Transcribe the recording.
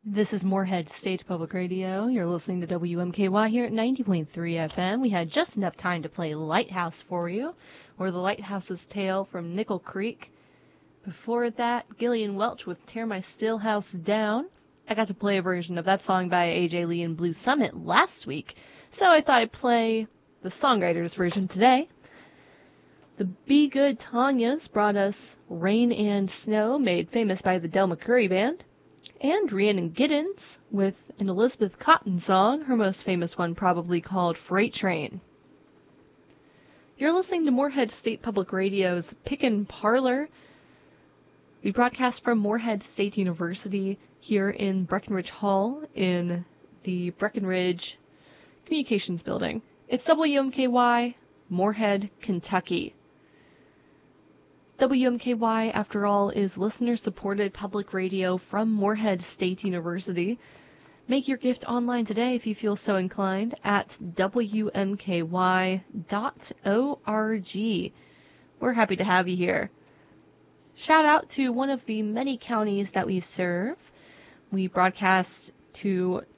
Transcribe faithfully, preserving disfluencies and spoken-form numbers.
This is Moorhead State Public Radio. You're listening to W M K Y here at ninety point three F M. We had just enough time to play Lighthouse for you, or The Lighthouse's Tale from Nickel Creek. Before that, Gillian Welch with Tear My Stillhouse Down. I got to play a version of that song by A J Lee and Blue Summit last week, so I thought I'd play the songwriter's version today. The Be Good Tanyas brought us Rain and Snow, made famous by the Del McCoury Band. And Rhiannon Giddens with an Elizabeth Cotten song, her most famous one probably called Freight Train. You're listening to Moorhead State Public Radio's Pickin' Parlor. We broadcast from Moorhead State University here in Breckenridge Hall in the Breckenridge Communications Building. It's W M K Y, Moorhead, Kentucky. W M K Y, after all, is listener-supported public radio from Moorhead State University. Make your gift online today if you feel so inclined at W M K Y dot org. We're happy to have you here. Shout out to one of the many counties that we serve. We broadcast to